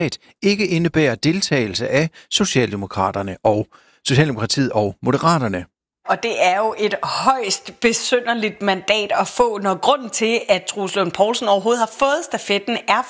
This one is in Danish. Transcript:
ikke indebærer deltagelse af Socialdemokratiet og Moderaterne. Og det er jo et højst besynderligt mandat at få, når grunden til, at Troels Lund Poulsen overhovedet har fået stafetten, er